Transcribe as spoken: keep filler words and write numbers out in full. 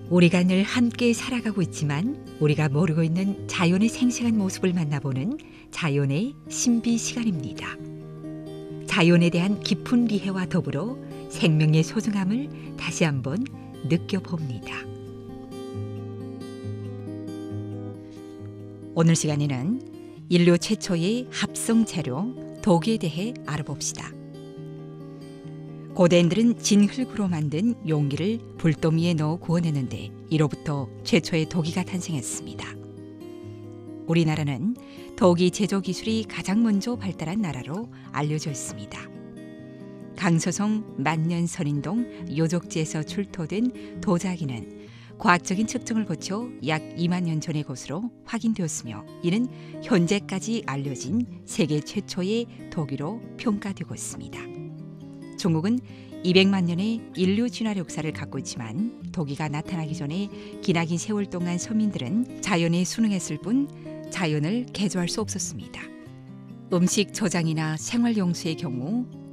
우리가 늘 함께 살아가고 있지만 우리가 모르고 있는 자연의 생생한 모습을 만나보는 자연의 신비 시간입니다. 자연에 대한 깊은 이해와 더불어 생명의 소중함을 다시 한번 느껴봅니다. 오늘 시간에는 인류 최초의 합성 재료 독에 대해 알아봅시다. 고대인들은 진흙으로 만든 용기를 불도미에 넣어 구워내는데 이로부터 최초의 도기가 탄생했습니다. 우리나라는 도기 제조 기술이 가장 먼저 발달한 나라로 알려져 있습니다. 강서성 만년선인동 요족지에서 출토된 도자기는 과학적인 측정을 거쳐 약 이만 년 전의 것으로 확인되었으며 이는 현재까지 알려진 세계 최초의 도기로 평가되고 있습니다. 중국은 이백만 년의 인류 진화 역사를 갖고 있지만 도기가 나타나기 전에 기나긴 세월 동안 서민들은 자연에 순응했을 뿐 자연을 개조할 수 없었습니다. 음식 저장이나 생활 용수의 경우